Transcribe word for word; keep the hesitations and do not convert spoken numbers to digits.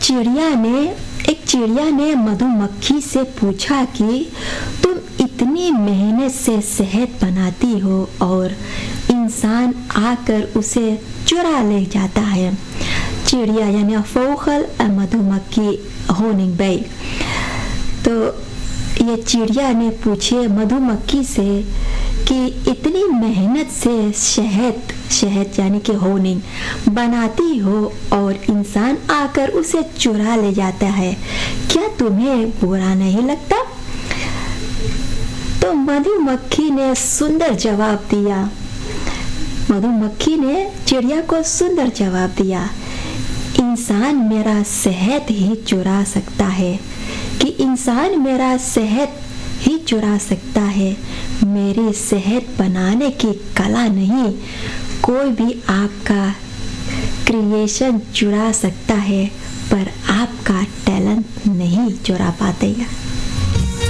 चिड़िया ने एक चिड़िया ने मधुमक्खी से पूछा कि तुम इतनी मेहनत से शहद बनाती हो और इंसान आकर उसे चुरा ले जाता है। चिड़िया यानी फौखल मधुमक्खी होनिंग बई। तो ये चिड़िया ने पूछे मधुमक्खी से कि इतनी मेहनत से शहद शहद यानी कि होनिंग बनाती हो और इंसान आकर उसे चुरा ले जाता है, क्या तुम्हें बुरा नहीं लगता? तो मधुमक्खी ने सुंदर जवाब दिया। मधुमक्खी ने चिड़िया को सुंदर जवाब दिया, इंसान मेरा शहद ही चुरा सकता है कि इंसान मेरा शहद ही चुरा सकता है, मेरी शहद बनाने की कला नहीं। कोई भी आपका क्रिएशन चुरा सकता है पर आपका टैलेंट नहीं चुरा पातेगा।